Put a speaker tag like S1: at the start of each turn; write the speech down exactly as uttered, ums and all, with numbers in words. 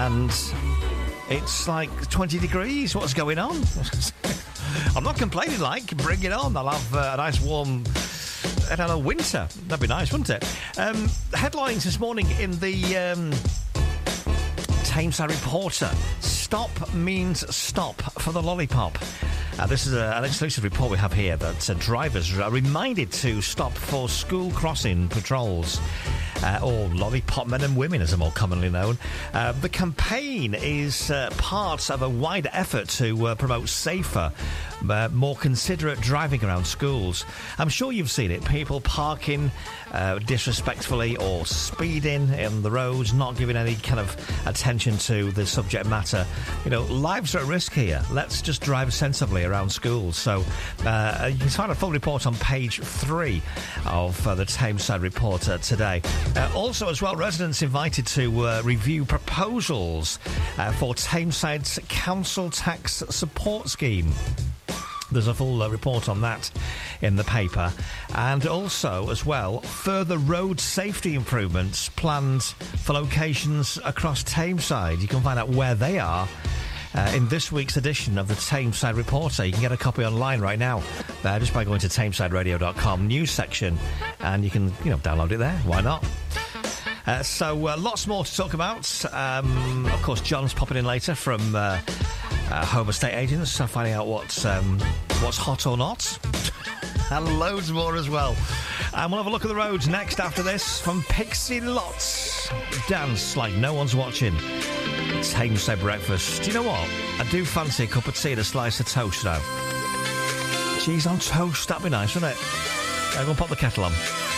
S1: and it's like twenty degrees. What's going on? I'm not complaining, like, bring it on. I'll have uh, a nice warm, I don't know, winter. That'd be nice, wouldn't it? Um, headlines this morning in the um, Tameside Reporter. Stop means stop for the lollipop. Uh, this is a, an exclusive report we have here that uh, drivers are reminded to stop for school crossing patrols, uh, or lollipop men and women, as they're more commonly known. Uh, the campaign is uh, part of a wider effort to uh, promote safer, uh, more considerate driving around schools. I'm sure you've seen it. People parking uh, disrespectfully or speeding in the roads, not giving any kind of attention to the subject matter. You know, lives are at risk here. Let's just drive sensibly around schools. So uh, you can find a full report on page three of uh, the Tameside Reporter today. Uh, also, as well, residents invited to uh, review proposals uh, for Tameside's council tax support scheme. There's a full uh, report on that in the paper. And also, as well, further road safety improvements planned for locations across Tameside. You can find out where they are uh, in this week's edition of the Tameside Reporter. You can get a copy online right now uh, just by going to tameside radio dot com news section, and you can, you know, download it there. Why not? Uh, so uh, lots more to talk about. Um, of course, John's popping in later from uh, uh, Home Estate Agents, uh, finding out what's um, what's hot or not, and loads more as well. And we'll have a look at the roads next after this from Pixie Lots. Dance like no one's watching. Tameside breakfast. Do you know what? I do fancy a cup of tea and a slice of toast now. Cheese on toast, that'd be nice, wouldn't it? I'm going to pop the kettle on.